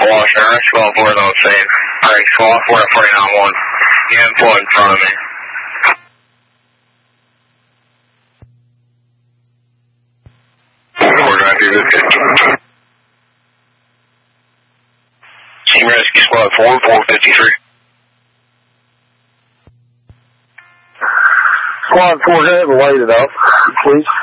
Washington, Rescue 4 is on scene. Alright, Squad 4 at 49-1. You have flood in front of me. We're going to do this. Team Rescue Squad 4, 453. Squad 4, go ahead and light it up, please.